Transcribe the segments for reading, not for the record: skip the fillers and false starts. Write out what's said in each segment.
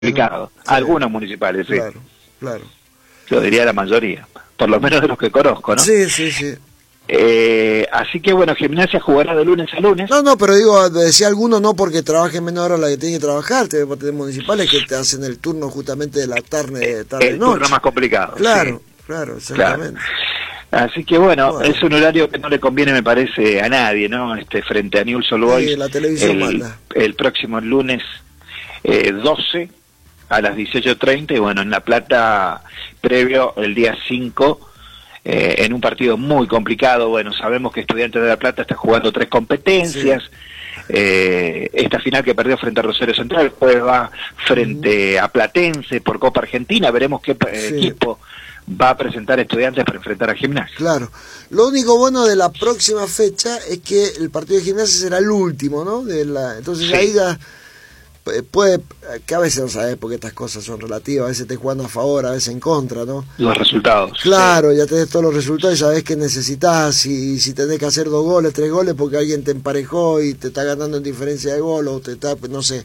complicado. Sí. Algunos municipales, sí. Claro, claro. Yo diría la mayoría, por lo menos de los que conozco, ¿no? Sí, sí, sí. Así que bueno, Gimnasia jugará de lunes a lunes. No, pero digo, decía alguno no porque trabaje menos hora la que tiene que trabajar, te municipales que te hacen el turno justamente de la tarde El noche. turno más complicado. Claro, sí. claro, exactamente. Claro. Así que bueno, es un horario que no le conviene, me parece, a nadie, ¿no? Frente a Newell's Old Boys, la televisión manda. El próximo lunes 12 a las 18:30 y bueno, en La Plata, previo el día 5, en un partido muy complicado. Bueno, sabemos que Estudiantes de La Plata está jugando 3 competencias. Sí. Esta final que perdió frente a Rosario Central, pues va frente a Platense por Copa Argentina. Veremos qué equipo va a presentar Estudiantes para enfrentar a Gimnasia. Claro. Lo único bueno de la próxima fecha es que el partido de Gimnasia será el último, ¿no? Entonces ahí ya puede, que a veces no sabes porque estas cosas son relativas, a veces te juegan a favor, a veces en contra, ¿no? Los resultados. Claro, ya tenés todos los resultados y sabés que necesitas, y si tenés que hacer 2 goles, 3 goles porque alguien te emparejó y te está ganando en diferencia de gol o te está, no sé,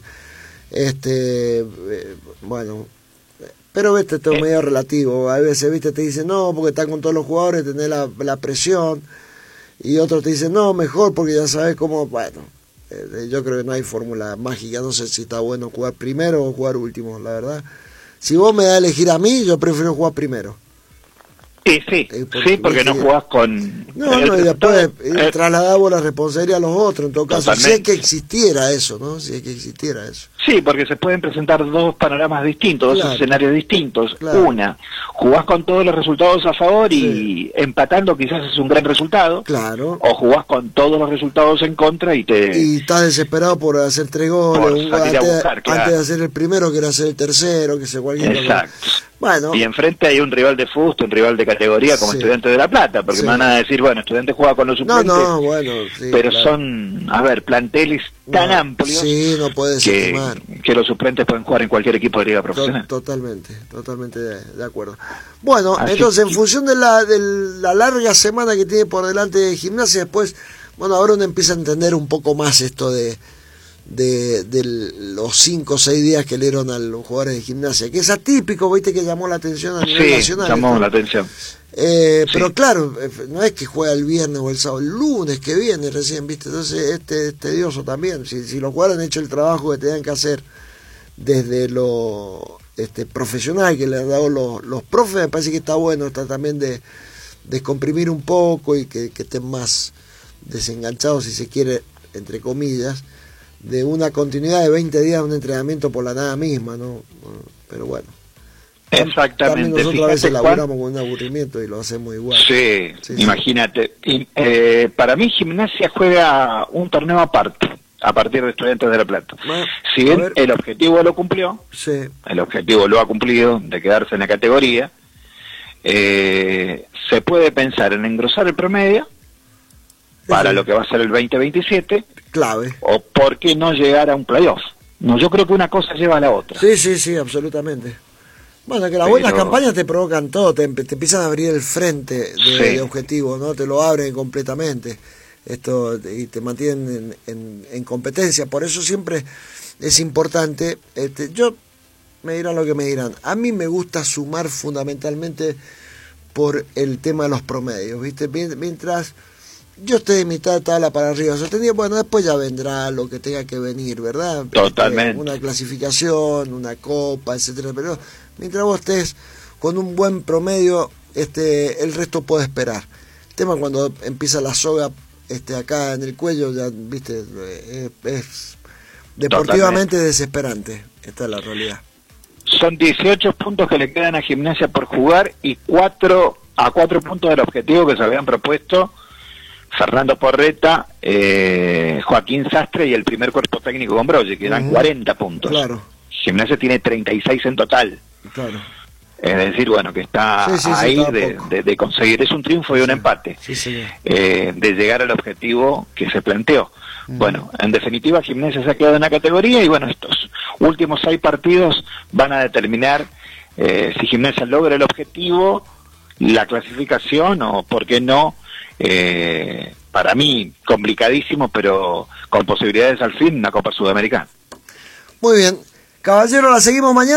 bueno, pero viste, esto es medio relativo, a veces, viste, te dicen no, porque están con todos los jugadores, tenés la presión, y otros te dicen no, mejor porque ya sabés cómo, bueno. Yo creo que no hay fórmula mágica, no sé si está bueno jugar primero o jugar último, la verdad. Si vos me das a elegir a mí, yo prefiero jugar primero. Porque no jugás con... No, y después trasladamos la responsabilidad a los otros, en todo caso, Totalmente. si es que existiera eso, ¿no? Si es que existiera eso. Sí, porque se pueden presentar 2 panoramas distintos, 2 escenarios distintos. Claro. Una, jugás con todos los resultados a favor y empatando quizás es un gran resultado. Claro. O jugás con todos los resultados en contra y estás desesperado por hacer 3 goles, antes de hacer el primero, que era hacer el tercero, que se cualquier cosa. Exacto. Bueno. Y enfrente hay un rival de fusto, un rival de categoría como Estudiantes de La Plata, porque me van a decir, bueno, Estudiantes juega con los suplentes, pero son, planteles tan amplios no puedes que los suplentes pueden jugar en cualquier equipo de liga profesional. Totalmente de acuerdo. Bueno, entonces en función de la larga semana que tiene por delante de Gimnasia, después, bueno, ahora uno empieza a entender un poco más esto de los 5 o 6 días que le dieron a los jugadores de Gimnasia, que es atípico, viste, que llamó la atención a nivel nacional. Llamó la atención. Pero claro, no es que juega el viernes o el sábado, el lunes que viene recién, viste, entonces es tedioso también. Si los jugadores han hecho el trabajo que tenían que hacer desde lo profesional que le han dado los profes, me parece que está bueno, está también de descomprimir un poco y que estén más desenganchados, si se quiere, entre comillas, de una continuidad de 20 días de un entrenamiento por la nada misma, ¿no? Pero bueno. Exactamente. También nosotros a veces laburamos con un aburrimiento y lo hacemos igual. Sí. Imagínate. Para mí Gimnasia juega un torneo aparte, a partir de Estudiantes de La Plata. Si bien el objetivo lo cumplió, el objetivo lo ha cumplido, de quedarse en la categoría, se puede pensar en engrosar el promedio para lo que va a ser el 2027, clave, o por qué no llegar a un playoff. No, yo creo que una cosa lleva a la otra. Sí, absolutamente. Bueno, que las buenas campañas te provocan todo, te empiezan a abrir el frente de objetivos, ¿no? Te lo abren completamente y te mantienen en competencia. Por eso siempre es importante, me dirán lo que me dirán. A mí me gusta sumar fundamentalmente por el tema de los promedios, ¿viste? Mientras yo esté de mitad de tabla para arriba sostenido, bueno, después ya vendrá lo que tenga que venir, ¿verdad? Totalmente. Una clasificación, una copa, etcétera, pero mientras vos estés con un buen promedio, el resto puede esperar. El tema cuando empieza la soga acá en el cuello, ya, viste, es deportivamente desesperante. Esta es la realidad. Son 18 puntos que le quedan a Gimnasia por jugar y 4 puntos del objetivo que se habían propuesto Fernando Porreta, Joaquín Sastre y el primer cuerpo técnico con Brolle, que eran 40 puntos. Claro. Gimnasia tiene 36 en total. Claro. Es decir, bueno, que está ahí de conseguir, es un triunfo y un empate, de llegar al objetivo que se planteó. Bueno, en definitiva Gimnasia se ha quedado en la categoría y bueno, estos últimos 6 partidos van a determinar si Gimnasia logra el objetivo, la clasificación o, por qué no, para mí complicadísimo, pero con posibilidades al fin, una Copa Sudamericana. Muy bien. Caballero, la seguimos mañana.